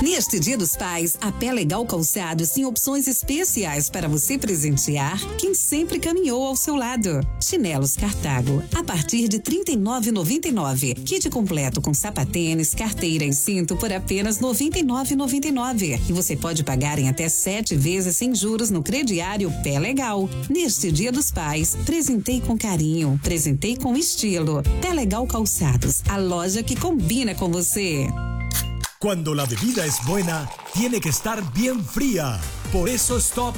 Neste Dia dos Pais, a Pé Legal Calçados tem opções especiais para você presentear quem sempre caminhou ao seu lado. Chinelos Cartago, a partir de R$ 39,99. Kit completo com sapatênis, carteira e cinto por apenas R$ 99,99. E você pode pagar em até 7 vezes sem juros no crediário Pé Legal. Neste Dia dos Pais, presentei com carinho, presentei com estilo. Pé Legal Calçados, a loja que combina com você. Cuando la bebida es buena, tiene que estar bien fría. Por eso Stop